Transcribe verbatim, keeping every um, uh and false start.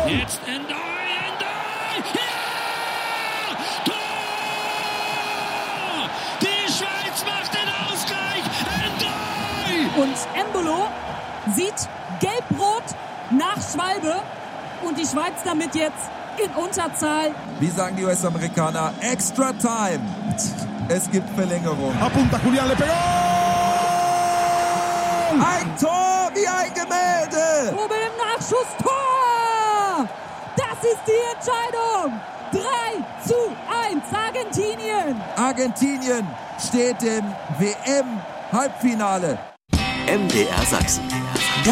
Jetzt Endoi, Endoi! Ja! Tor! Die Schweiz macht den Ausgleich! Endoi! Und Embolo sieht gelb-rot nach Schwalbe und die Schweiz damit jetzt in Unterzahl. Wie sagen die U S-Amerikaner? Extra Time. Es gibt Verlängerung. Apunta Julián, le pegó! Ein Tor wie ein Gemälde. Oben im Nachschuss, Tor! Das ist die Entscheidung. drei zu eins Argentinien. Argentinien steht im W M-Halbfinale. M D R Sachsen.